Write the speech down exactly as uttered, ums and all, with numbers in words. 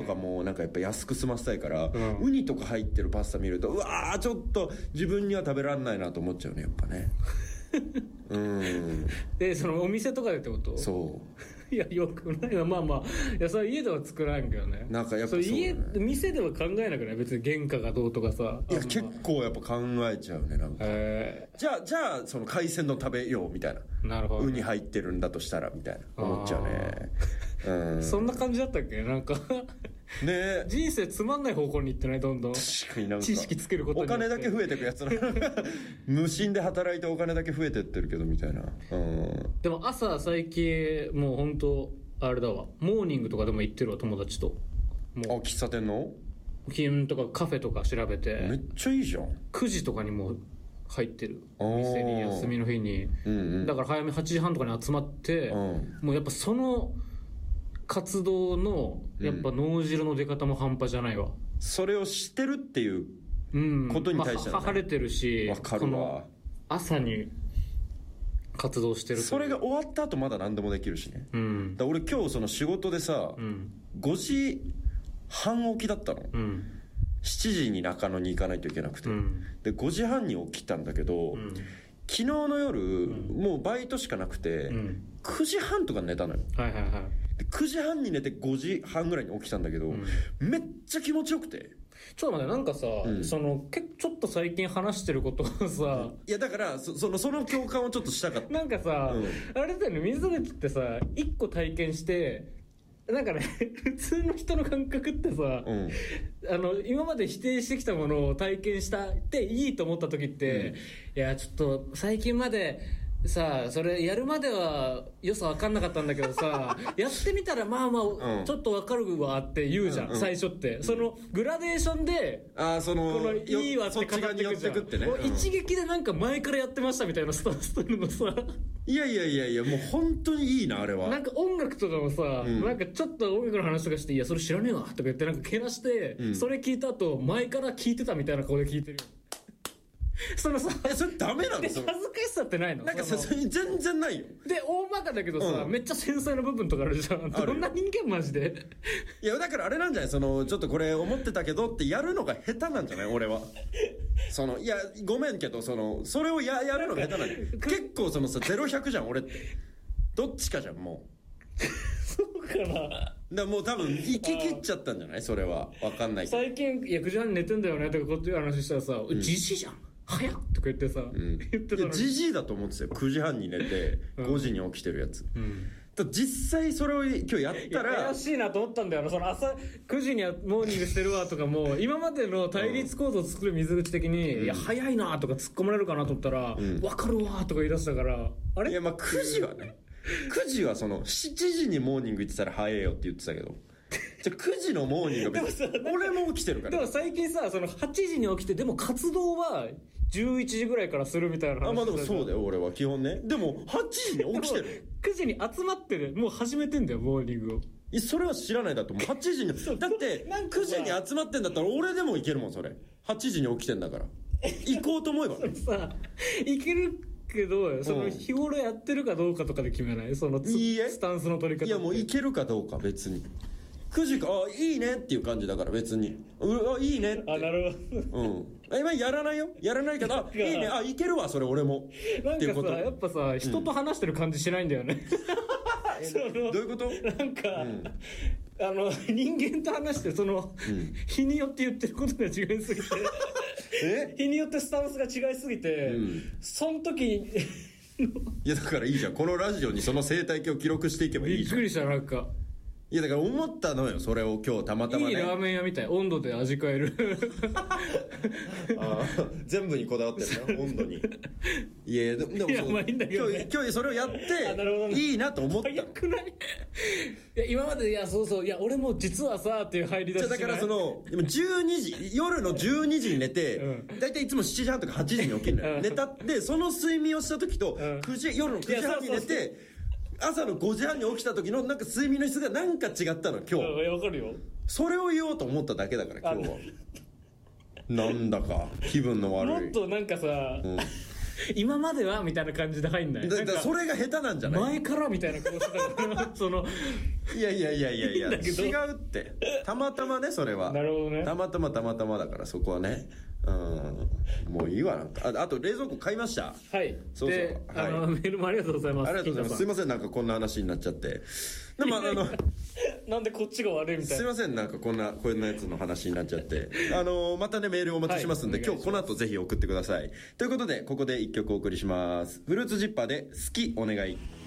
かもなんかやっぱ安く済ませたいから、うん、ウニとか入ってるパスタ見るとうわーちょっと自分には食べられないなと思っちゃうねやっぱねうん。 でそのお店とかでってこと？ そういやよくないな。まあまあいやそれ家では作らんけどね。 なんかやっぱそう、ね、 家店では考えなくない？別に原価がどうとかさ。 いや結構やっぱ考えちゃうねなんか。じゃあじゃあその海鮮丼食べようみたいな。 なるほど。 ウニ入ってるんだとしたらみたいな思っちゃうね。うん。 そんな感じだったっけなんかね。 人生つまんない方向に行ってないどんどん。 確かになんか知識つけることにお金だけ増えてくやつな無心で働いてお金だけ増えてってるけどみたいな。うん。 でも朝最近もう本当あれだわモーニングとかでも行ってるわ友達と。 もうあ喫茶店の気温とかカフェとか調べてめっちゃいいじゃん。 くじとかにも入ってる店に休みの日に、うんうん、だから早めはちじはんとかに集まって、うん、もうやっぱその活動のやっぱ脳汁の出方も半端じゃないわ、うん、 それを知ってるっていうことに対しては、ね、 まあ、晴れてるしわかるわ朝に活動してる。 それが終わった後まだ何でもできるしね、 うん、 だ俺今日その仕事でさ、うん、ごじはん起きだったの、うん、しちじに中野に行かないといけなくて、うん、でごじはんに起きたんだけど、うん、昨日の夜、うん、もうバイトしかなくて、うん、くじはんとか寝たのよ、 はいはいはい、 でくじはんに寝てごじはんぐらいに起きたんだけど、うん、めっちゃ気持ちよくて。 ちょっと待って、なんかさ、うん、そのけちょっと最近話してることがさ、 いやだからそそのその共感をちょっとしたかったなんかさ、うん、あれだよね、水口ってさ一個体験してなんかね普通の人の感覚ってさ、うん、あの今まで否定してきたものを体験したっていいと思った時って、うん、いやちょっと最近までさあそれやるまでは良さ分かんなかったんだけどさやってみたらまあまあ、うん、ちょっと分かるわって言うじゃん、うんうん、最初って、うん、そのグラデーションであそのこのいいわって語ってくじゃん、ってね、うん、一撃でなんか前からやってましたみたいなスタンスというのさいやいやいやいやもう本当にいいなあれは。 なんか音楽とかもさ、うん、なんかちょっと音楽の話とかしていやそれ知らねえわとか言ってなんかけなして、うん、それ聞いた後前から聞いてたみたいな顔で聞いてるよそのさえそれダメなの？ 恥ずかしさってないの？ なんかさそれ全然ないよ。 で大バカだけどさ、うん、めっちゃ繊細な部分とかあるじゃん。どんな人間マジで。 いやだからあれなんじゃないそのちょっとこれ思ってたけどってやるのが下手なんじゃない俺は。そのいやごめんけどそのそれを や, やるのが下手なんじゃない結構そのさゼロひゃくじゃん俺ってどっちかじゃんもう。 そうかな。だからもう多分行き切っちゃったんじゃないそれは分かんないけど。 最近いやくじはんに寝てんだよねとかこういう話したらさ、うん、じじいじゃん早っとか言ってさ、うん、言ってたのにジジイだと思ってたよくじはんに寝てごじに起きてるやつ、うん、だ実際それを今日やったら怪しいなと思ったんだよな。その朝くじにはモーニングしてるわとかも今までの対立構造を作る水口的に、うん、いや早いなとか突っ込まれるかなと思ったら、うん、分かるわとか言い出したからあれいやまあくじはねくじはそのしちじにモーニング行ってたら早いよって言ってたけどじゃくじのモーニングが別に俺も起きてるから。 でも最近さそのはちじに起きてでも活動はじゅういちじぐらいからするみたいな話。 あまあでもそうだよ俺は基本ね。でもはちじに起きてるくじに集まってるもう始めてんだよモーニングを。 いやそれは知らないだと思うはちじにだってくじに集まってんだったら俺でも行けるもんそれはちじに起きてんだから行こうと思えばねさ行けるけどその日頃やってるかどうかとかで決めないそのいいえスタンスの取り方。 いやもういけるかどうか別にくじかあいいねっていう感じだから別にうあいいねって。 あなるほどうん今やらないよやらないけどあいいねあいけるわそれ俺もなんかさやっぱさ人と話してる感じしないんだよね、 うん、そのどういうことなんか、うん、あの人間と話してその、うん、日によって言ってることが違いすぎてえ日によってスタンスが違いすぎて、うん、その時にいやだからいいじゃんこのラジオにその生態系を記録していけばいいじゃん。 びっくりしたなんかいやだから思ったのよそれを今日たまたまね。 いいラーメン屋みたい温度で味変えるあ全部にこだわってるな温度に。いやでもでもいやまあいいんだけど、ね、 今日今日それをやって、ね、いいなと思ったの。 早くない？いや今までいやそうそういや俺も実はさっていう入り出しだからそのでもじゅうにじ夜のじゅうにじに寝て、うん、だいたいいつもしちじはんとかはちじに起きるのよ、うん、寝たってその睡眠をした時とくじ夜のくじはんに寝て朝のごじはんに起きた時のなんか睡眠の質がなんか違ったの今日。 わかるよ。 それを言おうと思っただけだから今日はなんだか気分の悪い。 もっとなんかさ、うん、 今まではみたいな感じで入んない。 だだそれが下手なんじゃない？ 前からみたいな顔してたからそのいやいやいやいやいや違うってたまたまねそれは。 なるほどね。 たまたまたまたまだからそこはね。うん、もういいわなんか あ, あと冷蔵庫買いました。 はい。 そうそう、 で、はい、あのメールもありがとうございます。 ありがとうございます。すいませんなんかこんな話になっちゃって。でもあのなんでこっちが悪いみたいな。 すいませんなんかこんなこんなやつの話になっちゃってあのまたねメールお待ちしますんで、はい、今日この後ぜひ送ってください。ということでここで一曲お送りします。フルーツジッパーで好きお願い。